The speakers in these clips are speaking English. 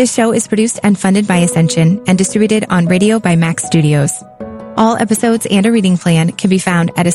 This show is produced and funded by Ascension and distributed on radio by Max Studios. All episodes and a reading plan can be found at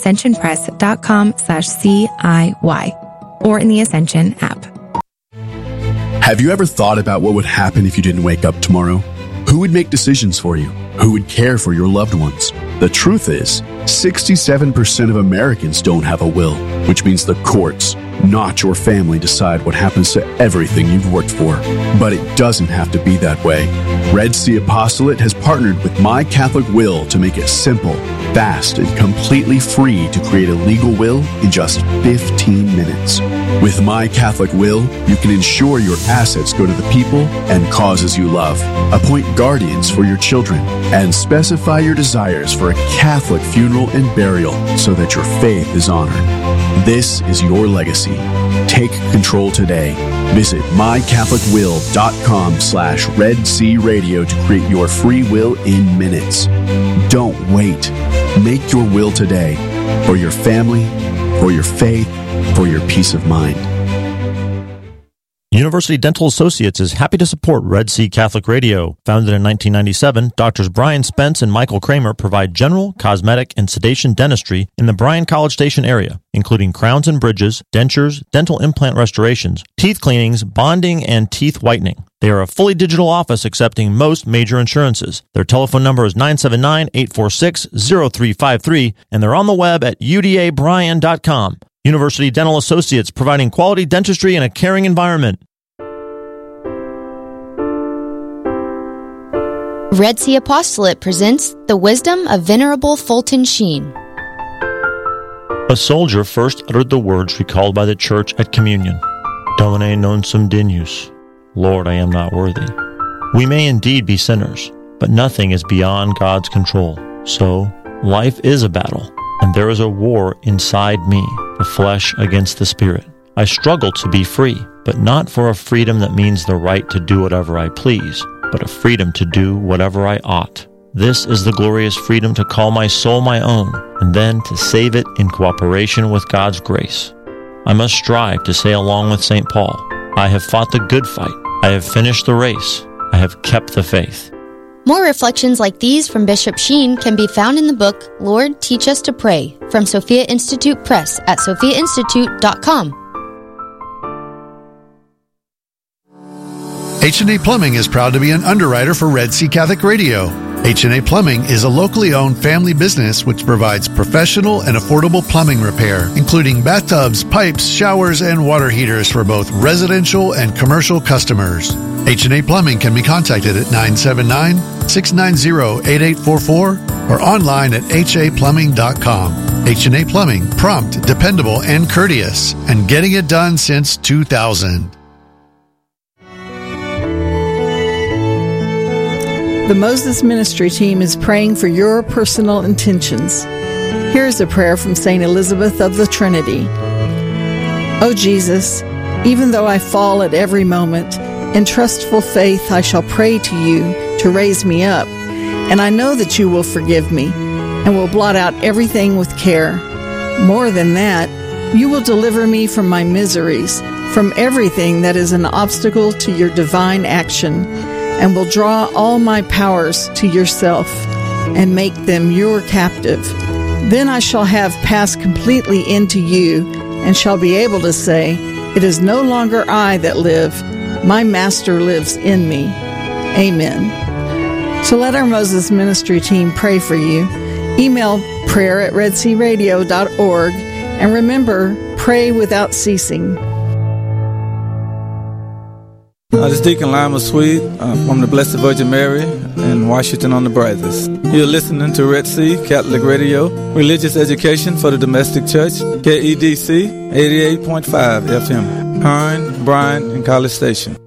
ascensionpress.com/CIY or in the Ascension app. Have you ever thought about what would happen if you didn't wake up tomorrow? Who would make decisions for you? Who would care for your loved ones? The truth is, 67% of Americans don't have a will, which means the courts, not your family, decide what happens to everything you've worked for. But it doesn't have to be that way. Red Sea Apostolate has partnered with My Catholic Will to make it simple, fast, and completely free to create a legal will in just 15 minutes. With My Catholic Will, you can ensure your assets go to the people and causes you love, appoint guardians for your children, and specify your desires for a Catholic funeral and burial so that your faith is honored. This is your legacy. Take control today. Visit mycatholicwill.com/Red Sea Radio to create your free will in minutes. Don't wait. Make your will today for your family, for your faith, for your peace of mind. University Dental Associates is happy to support Red Sea Catholic Radio. Founded in 1997, Drs. Brian Spence and Michael Kramer provide general, cosmetic, and sedation dentistry in the Bryan College Station area, including crowns and bridges, dentures, dental implant restorations, teeth cleanings, bonding, and teeth whitening. They are a fully digital office accepting most major insurances. Their telephone number is 979-846-0353, and they're on the web at udabryan.com. University Dental Associates, providing quality dentistry in a caring environment. Red Sea Apostolate presents The Wisdom of Venerable Fulton Sheen. A soldier first uttered the words recalled by the church at communion. Domine non sum dignus. Lord, I am not worthy. We may indeed be sinners, but nothing is beyond God's control. So, life is a battle, and there is a war inside me, the flesh against the spirit. I struggle to be free, but not for a freedom that means the right to do whatever I please, but a freedom to do whatever I ought. This is the glorious freedom to call my soul my own, and then to save it in cooperation with God's grace. I must strive to say along with St. Paul, I have fought the good fight, I have finished the race, I have kept the faith. More reflections like these from Bishop Sheen can be found in the book, Lord, Teach Us to Pray, from Sophia Institute Press at sophiainstitute.com. H&A Plumbing is proud to be an underwriter for Red Sea Catholic Radio. H&A Plumbing is a locally owned family business which provides professional and affordable plumbing repair, including bathtubs, pipes, showers, and water heaters for both residential and commercial customers. H&A Plumbing can be contacted at 979-690-8844 or online at haplumbing.com. H&A Plumbing, prompt, dependable, and courteous, and getting it done since 2000. The Moses Ministry Team is praying for your personal intentions. Here's a prayer from St. Elizabeth of the Trinity. O Jesus, even though I fall at every moment, in trustful faith I shall pray to you to raise me up, and I know that you will forgive me and will blot out everything with care. More than that, you will deliver me from my miseries, from everything that is an obstacle to your divine action, and will draw all my powers to yourself and make them your captive. Then I shall have passed completely into you and shall be able to say, it is no longer I that live, my Master lives in me. Amen. So let our Moses Ministry Team pray for you. Email prayer@redsearadio.org, and remember, pray without ceasing. This is Deacon Lima Sweet from the Blessed Virgin Mary in Washington on the Brazos. You're listening to Red Sea Catholic Radio, religious education for the domestic church, KEDC 88.5 FM, Hearn, Bryan, and College Station.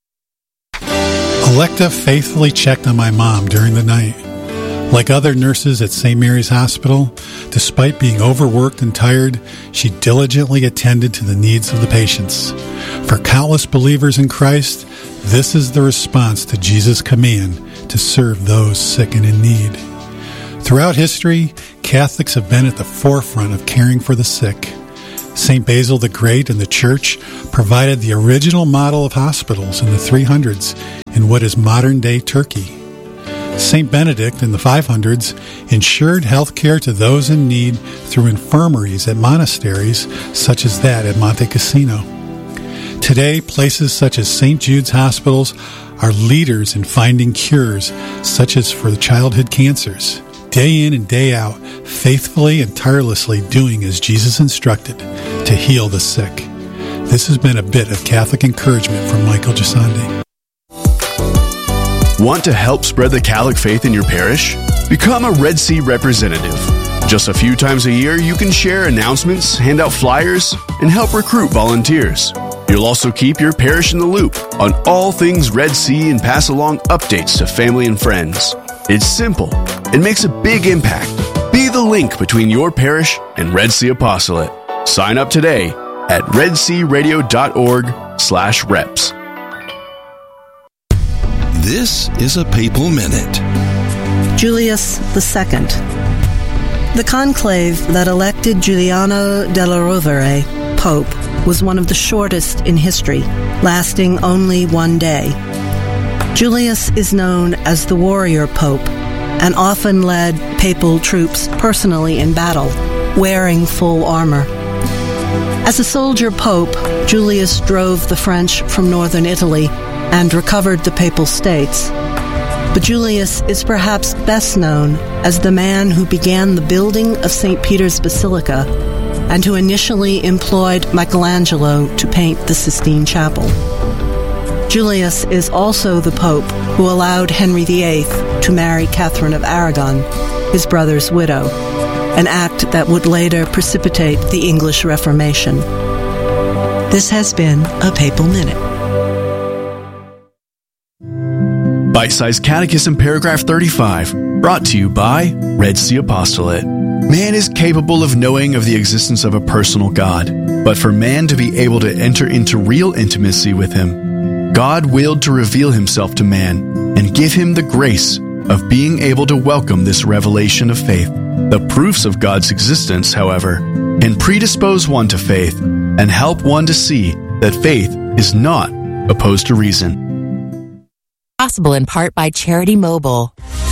Electa faithfully checked on my mom during the night. Like other nurses at St. Mary's Hospital, despite being overworked and tired, she diligently attended to the needs of the patients. For countless believers in Christ, this is the response to Jesus' command to serve those sick and in need. Throughout history, Catholics have been at the forefront of caring for the sick. St. Basil the Great and the Church provided the original model of hospitals in the 300s in what is modern-day Turkey. St. Benedict in the 500s ensured health care to those in need through infirmaries at monasteries such as that at Monte Cassino. Today, places such as St. Jude's hospitals are leaders in finding cures, such as for childhood cancers. Day in and day out, faithfully and tirelessly doing as Jesus instructed to heal the sick. This has been a bit of Catholic encouragement from Michael Gisandi. Want to help spread the Catholic faith in your parish? Become a Red Sea representative. Just a few times a year, you can share announcements, hand out flyers, and help recruit volunteers. You'll also keep your parish in the loop on all things Red Sea and pass along updates to family and friends. It's simple. It makes a big impact. Be the link between your parish and Red Sea Apostolate. Sign up today at redsearadio.org/reps. This is a Papal Minute. Julius II. The conclave that elected Giuliano della Rovere Pope was one of the shortest in history, lasting only one day. Julius is known as the warrior pope and often led papal troops personally in battle, wearing full armor. As a soldier pope, Julius drove the French from northern Italy and recovered the Papal States. But Julius is perhaps best known as the man who began the building of St. Peter's Basilica and who initially employed Michelangelo to paint the Sistine Chapel. Julius is also the Pope who allowed Henry VIII to marry Catherine of Aragon, his brother's widow, an act that would later precipitate the English Reformation. This has been a Papal Minute. Bite-sized Catechism Paragraph 35, brought to you by Red Sea Apostolate. Man is capable of knowing of the existence of a personal God, but for man to be able to enter into real intimacy with Him, God willed to reveal Himself to man and give him the grace of being able to welcome this revelation of faith. The proofs of God's existence, however, can predispose one to faith and help one to see that faith is not opposed to reason. Possible in part by Charity Mobile.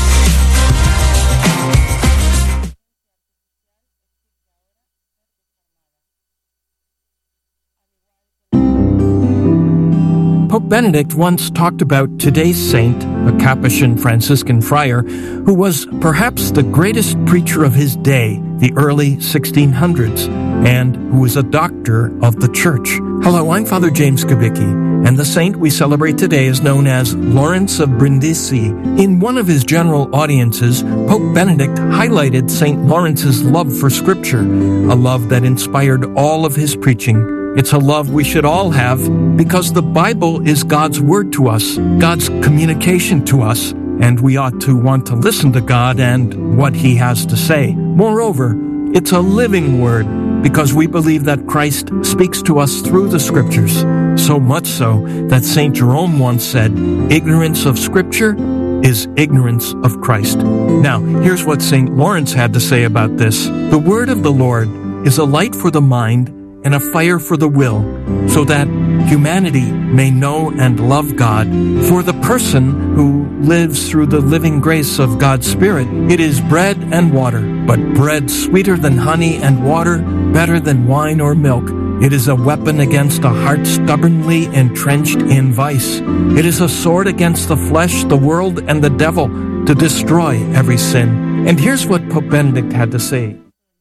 Pope Benedict once talked about today's saint, a Capuchin Franciscan friar, who was perhaps the greatest preacher of his day, the early 1600s, and who was a doctor of the Church. Hello, I'm Father James Kubicki, and the saint we celebrate today is known as Lawrence of Brindisi. In one of his general audiences, Pope Benedict highlighted St. Lawrence's love for Scripture, a love that inspired all of his preaching. It's a love we should all have because the Bible is God's word to us, God's communication to us, and we ought to want to listen to God and what He has to say. Moreover, it's a living word because we believe that Christ speaks to us through the Scriptures, so much so that St. Jerome once said, "Ignorance of Scripture is ignorance of Christ." Now, here's what St. Lawrence had to say about this. "The word of the Lord is a light for the mind and a fire for the will, so that humanity may know and love God. For the person who lives through the living grace of God's Spirit, it is bread and water, but bread sweeter than honey and water better than wine or milk. It is a weapon against a heart stubbornly entrenched in vice. It is a sword against the flesh, the world, and the devil to destroy every sin." And here's what Pope Benedict had to say.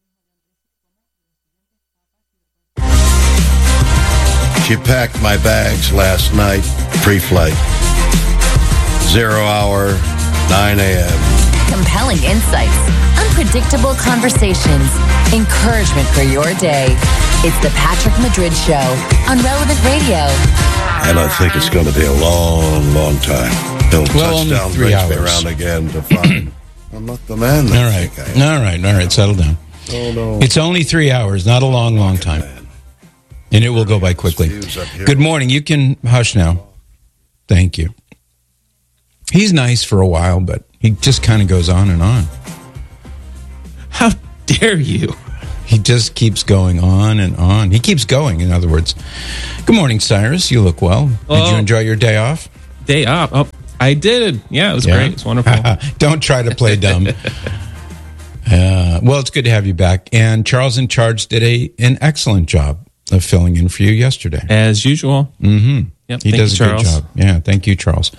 She packed my bags last night, pre-flight. 0 hour, 9 a.m. Compelling insights, unpredictable conversations, encouragement for your day. It's the Patrick Madrid Show on Relevant Radio. And I think it's going to be a long, long time. Till touchdown brings me around again to find I'm not the man that I think I am. All right, settle down. Oh, no. It's only 3 hours, not a long time. And it will go by quickly. Good morning. You can hush now. Thank you. He's nice for a while, but he just kind of goes on and on. How dare you? He just keeps going on and on. He keeps going, in other words. Good morning, Cyrus. You look well. Did you enjoy your day off? Day off? Oh, I did. Yeah, it was great. It's wonderful. Don't try to play dumb. Well, it's good to have you back. And Charles in Charge did an excellent job of filling in for you yesterday. As usual. Mm-hmm. Yep, he does a good job. Yeah, thank you, Charles.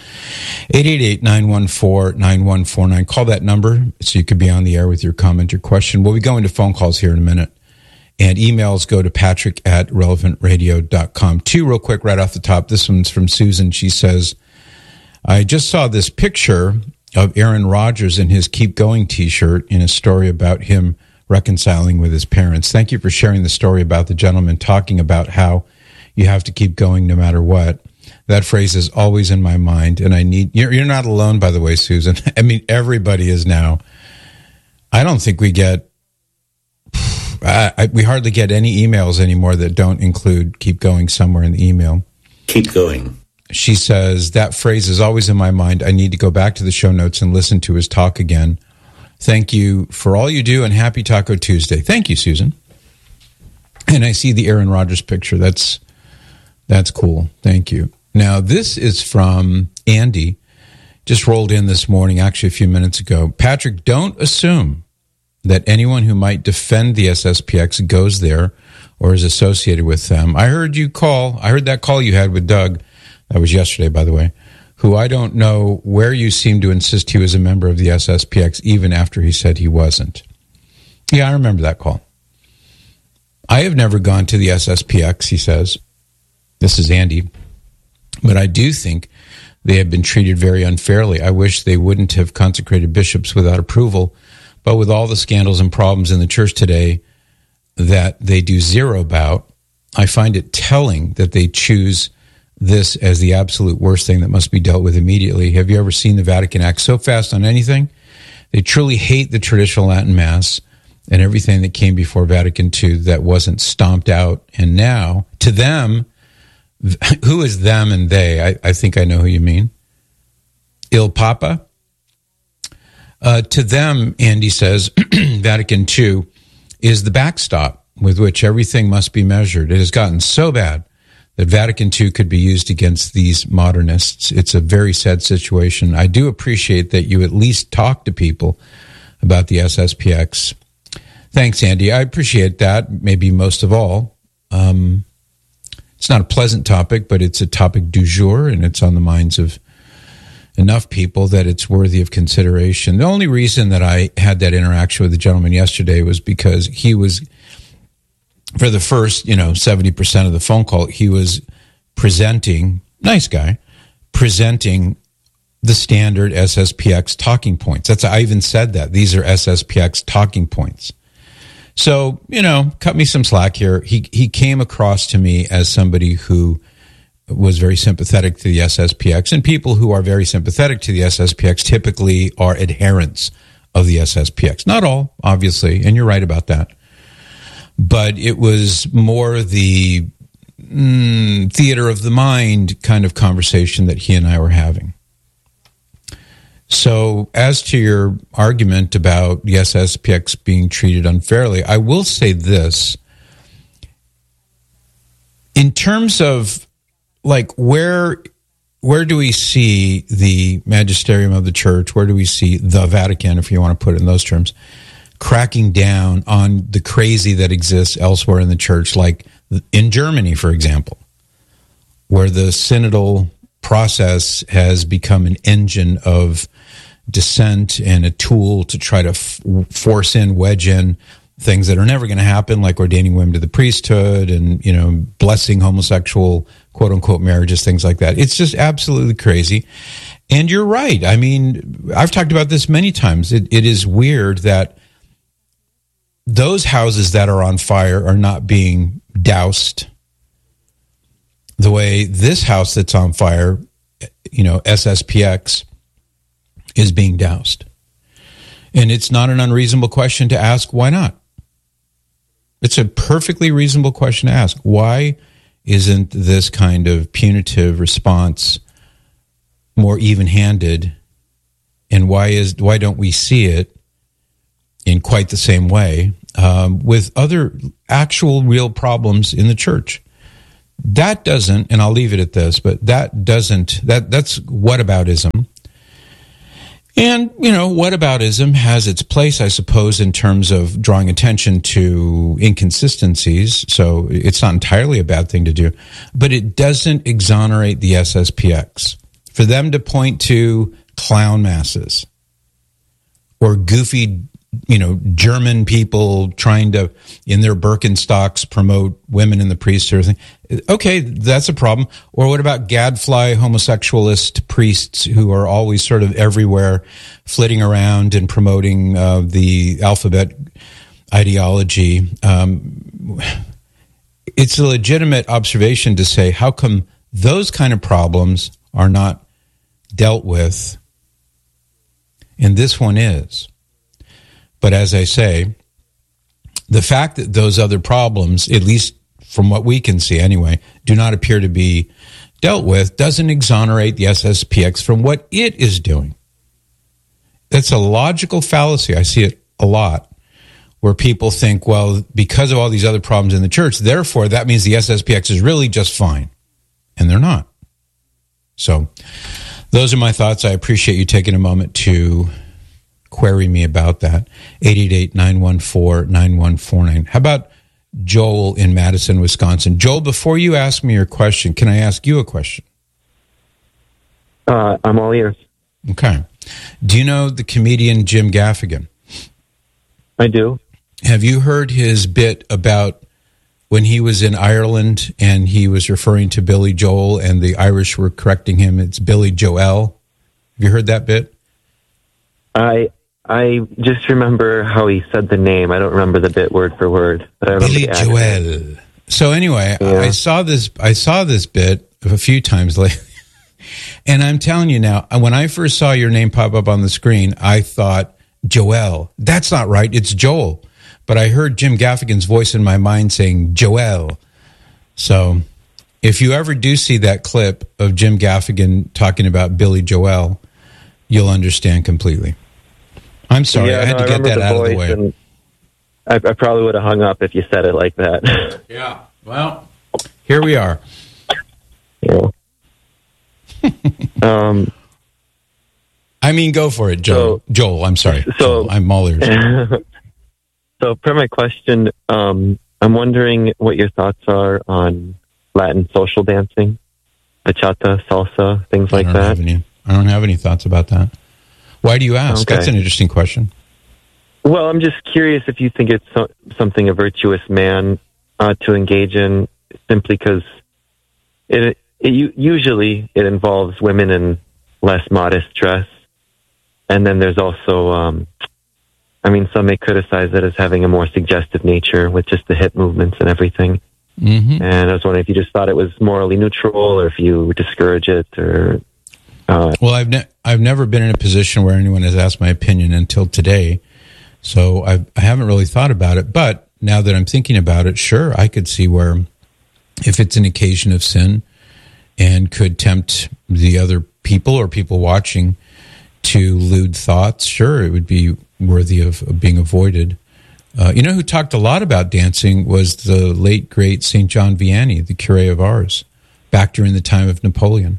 888-914-9149. Call that number so you could be on the air with your comment or question. We'll be going to phone calls here in a minute. And emails go to patrick@relevantradio.com. 2 real quick right off the top. This one's from Susan. She says, I just saw this picture of Aaron Rodgers in his Keep Going t-shirt in a story about him reconciling with his parents. Thank you for sharing the story about the gentleman talking about how you have to keep going no matter what. That phrase is always in my mind, and you're not alone, by the way, Susan. I mean, everybody is now. I don't think we get, we hardly get any emails anymore that don't include keep going somewhere in the email. Keep going. She says, that phrase is always in my mind. I need to go back to the show notes and listen to his talk again. Thank you for all you do, and happy Taco Tuesday. Thank you, Susan. And I see the Aaron Rodgers picture. That's cool. Thank you. Now, this is from Andy. Just rolled in this morning, actually a few minutes ago. Patrick, don't assume that anyone who might defend the SSPX goes there or is associated with them. I heard that call you had with Doug. That was yesterday, by the way, who I don't know where you seem to insist he was a member of the SSPX even after he said he wasn't. Yeah, I remember that call. I have never gone to the SSPX, he says. This is Andy. But I do think they have been treated very unfairly. I wish they wouldn't have consecrated bishops without approval. But with all the scandals and problems in the church today that they do zero about, I find it telling that they choose this as the absolute worst thing that must be dealt with immediately. Have you ever seen the Vatican act so fast on anything? They truly hate the traditional Latin Mass and everything that came before Vatican II that wasn't stomped out. And now, to them, who is them and they? I think I know who you mean. Il Papa? To them, Andy says, Vatican II is the backstop with which everything must be measured. It has gotten so bad that Vatican II could be used against these modernists. It's a very sad situation. I do appreciate that you at least talk to people about the SSPX. Thanks, Andy. I appreciate that, maybe most of all. It's not a pleasant topic, but it's a topic du jour, and it's on the minds of enough people that it's worthy of consideration. The only reason that I had that interaction with the gentleman yesterday was because he was, for the first, 70% of the phone call, he was presenting, nice guy, presenting the standard SSPX talking points. I even said that. These are SSPX talking points. So, cut me some slack here. He came across to me as somebody who was very sympathetic to the SSPX, and people who are very sympathetic to the SSPX typically are adherents of the SSPX. Not all, obviously, and you're right about that. But it was more the theater of the mind kind of conversation that he and I were having. So as to your argument about the SSPX being treated unfairly, I will say this. In terms of, where do we see the magisterium of the church? Where do we see the Vatican, if you want to put it in those terms, cracking down on the crazy that exists elsewhere in the church, like in Germany, for example, where the synodal process has become an engine of dissent and a tool to try to wedge in things that are never going to happen, like ordaining women to the priesthood and, blessing homosexual, quote unquote, marriages, things like that. It's just absolutely crazy. And you're right. I mean, I've talked about this many times. It is weird that those houses that are on fire are not being doused the way this house that's on fire, SSPX, is being doused. And it's not an unreasonable question to ask, why not? It's a perfectly reasonable question to ask. Why isn't this kind of punitive response more even-handed? And why don't we see it in quite the same way with other actual real problems in the church? That doesn't, and I'll leave it at this, but that's whataboutism. And, whataboutism has its place, I suppose, in terms of drawing attention to inconsistencies. So it's not entirely a bad thing to do. But it doesn't exonerate the SSPX. For them to point to clown masses or goofy, German people trying to, in their Birkenstocks, promote women in the priesthood. Okay, that's a problem. Or what about gadfly homosexualist priests who are always sort of everywhere, flitting around and promoting the alphabet ideology? It's a legitimate observation to say, how come those kind of problems are not dealt with? And this one is. But as I say, the fact that those other problems, at least from what we can see anyway, do not appear to be dealt with doesn't exonerate the SSPX from what it is doing. That's a logical fallacy. I see it a lot, where people think, well, because of all these other problems in the church, therefore that means the SSPX is really just fine. And they're not. So those are my thoughts. I appreciate you taking a moment to query me about that. 888-914-9149. How about Joel in Madison, Wisconsin? Joel, before you ask me your question, can I ask you a question? I'm all ears. Okay. Do you know the comedian Jim Gaffigan? I do. Have you heard his bit about when he was in Ireland and he was referring to Billy Joel and the Irish were correcting him? It's Billy Joel. Have you heard that bit? I just remember how he said the name. I don't remember the bit word for word. But I remember Billy Joel. So anyway, yeah. I saw this bit a few times lately. And I'm telling you now, when I first saw your name pop up on the screen, I thought, Joel. That's not right. It's Joel. But I heard Jim Gaffigan's voice in my mind saying, Joel. So if you ever do see that clip of Jim Gaffigan talking about Billy Joel, you'll understand completely. I'm sorry, I had to get that out of the way. I probably would have hung up if you said it like that. Yeah, well, here we are. Yeah. I mean, go for it, Joel. Joel, I'm sorry. Joel, I'm all ears. So, per my question, I'm wondering what your thoughts are on Latin social dancing, bachata, salsa, things like that. I don't have any thoughts about that. Why do you ask? Okay. That's an interesting question. Well, I'm just curious if you think it's something a virtuous man to engage in, simply because it usually involves women in less modest dress. And then there's also, some may criticize it as having a more suggestive nature with just the hip movements and everything. Mm-hmm. And I was wondering if you just thought it was morally neutral or if you discourage it or... Well, I've never been in a position where anyone has asked my opinion until today, so I haven't really thought about it. But now that I'm thinking about it, sure, I could see where if it's an occasion of sin and could tempt the other people or people watching to lewd thoughts, sure, it would be worthy of being avoided. Who talked a lot about dancing was the late, great St. John Vianney, the curé of Ars, back during the time of Napoleon.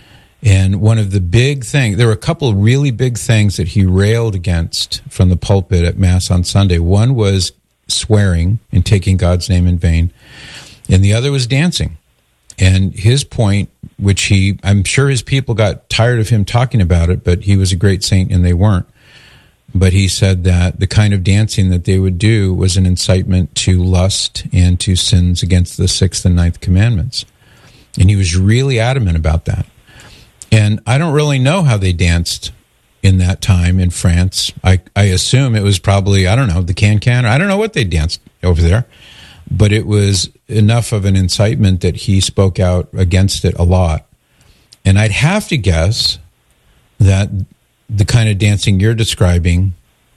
And one of the big things, there were a couple of really big things that he railed against from the pulpit at Mass on Sunday. One was swearing and taking God's name in vain, and the other was dancing. And his point, which I'm sure his people got tired of him talking about it, but he was a great saint and they weren't. But he said that the kind of dancing that they would do was an incitement to lust and to sins against the 6th and 9th commandments. And he was really adamant about that. And I don't really know how they danced in that time in France. I assume it was probably, the can-can. I don't know what they danced over there. But it was enough of an incitement that he spoke out against it a lot. And I'd have to guess that the kind of dancing you're describing,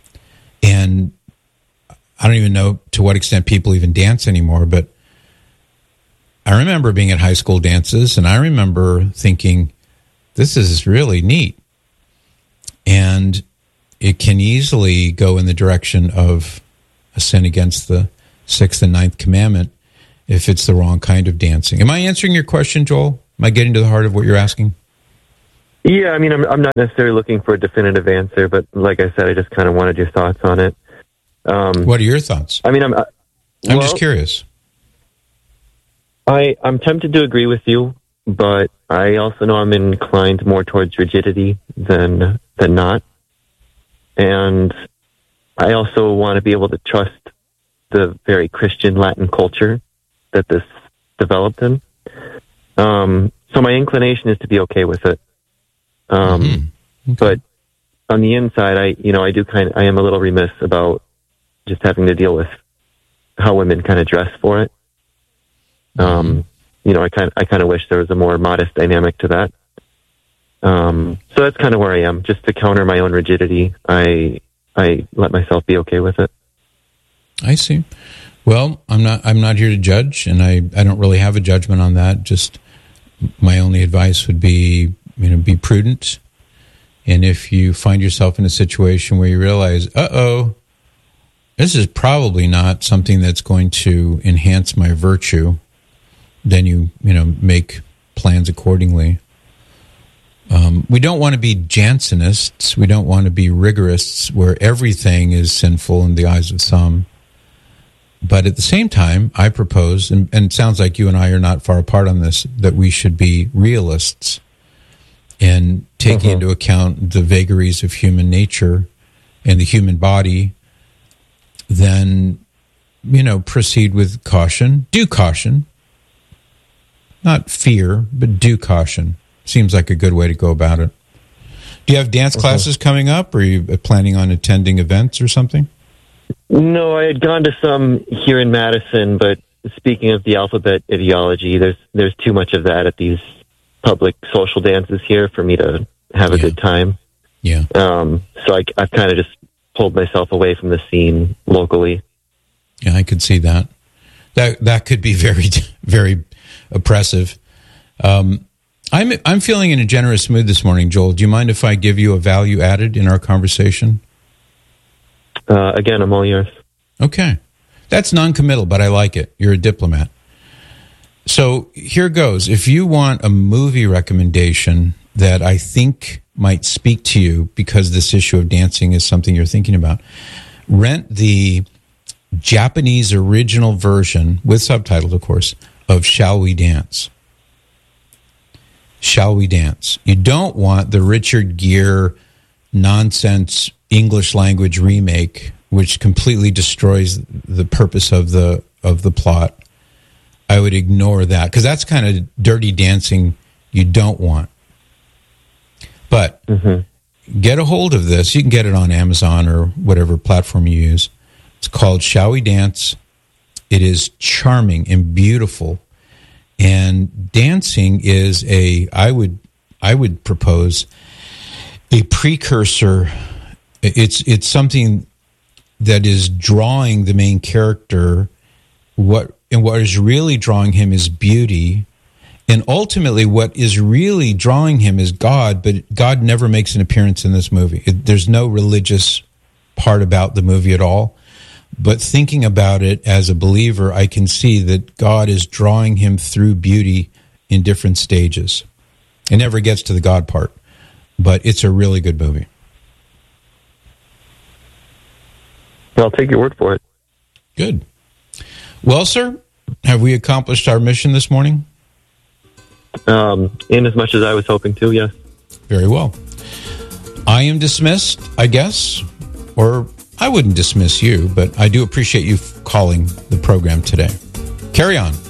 and I don't even know to what extent people even dance anymore, but I remember being at high school dances, and I remember thinking, this is really neat. And it can easily go in the direction of a sin against the 6th and 9th commandment if it's the wrong kind of dancing. Am I answering your question, Joel? Am I getting to the heart of what you're asking? Yeah, I mean, I'm not necessarily looking for a definitive answer, but like I said, I just kind of wanted your thoughts on it. What are your thoughts? I mean, I'm just curious. I'm tempted to agree with you, but I also know I'm inclined more towards rigidity than not. And I also want to be able to trust the very Christian Latin culture that this developed in. So my inclination is to be okay with it. Okay. But on the inside, I am a little remiss about just having to deal with how women kind of dress for it. I kind of wish there was a more modest dynamic to that. So that's kind of where I am. Just to counter my own rigidity, I let myself be okay with it. I see. Well, I'm not here to judge, and I don't really have a judgment on that. Just my only advice would be, be prudent. And if you find yourself in a situation where you realize, this is probably not something that's going to enhance my virtue, then you make plans accordingly. We don't want to be Jansenists. We don't want to be rigorists where everything is sinful in the eyes of some. But at the same time, I propose, and it sounds like you and I are not far apart on this, that we should be realists and taking into account the vagaries of human nature and the human body, then, proceed with caution. Due caution. Not fear, but due caution. Seems like a good way to go about it. Do you have dance classes coming up, or are you planning on attending events or something? No, I had gone to some here in Madison, but speaking of the alphabet ideology, there's too much of that at these public social dances here for me to have a good time. Yeah. So I've kind of just pulled myself away from the scene locally. Yeah, I could see that. That could be very, very oppressive. I'm feeling in a generous mood this morning, Joel. Do you mind if I give you a value added in our conversation? Again, I'm all yours. Okay. That's non-committal, but I like it. You're a diplomat. So here goes. If you want a movie recommendation that I think might speak to you because this issue of dancing is something you're thinking about, rent the Japanese original version, with subtitles, of course, of Shall We Dance? Shall We Dance? You don't want the Richard Gere nonsense English language remake, which completely destroys the purpose of the plot. I would ignore that because that's kind of dirty dancing you don't want. But get a hold of this. You can get it on Amazon or whatever platform you use. It's called Shall We Dance? It is charming and beautiful. And dancing is I would propose a precursor. It's something that is drawing the main character. What is really drawing him is beauty. And ultimately what is really drawing him is God, but God never makes an appearance in this movie. There's no religious part about the movie at all. But thinking about it as a believer, I can see that God is drawing him through beauty in different stages. It never gets to the God part, but it's a really good movie. I'll take your word for it. Good. Well, sir, have we accomplished our mission this morning? In as much as I was hoping to, yes. Very well. I am dismissed, I guess, or I wouldn't dismiss you, but I do appreciate you calling the program today. Carry on.